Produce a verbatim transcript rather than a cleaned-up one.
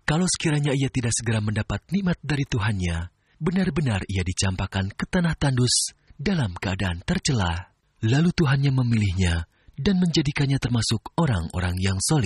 Kalau sekiranya ia tidak segera mendapat nikmat dari Tuhannya, benar-benar ia dicampakkan ke tanah tandus dalam keadaan tercela. Lalu Tuhannya memilihnya dan menjadikannya termasuk orang-orang yang soleh.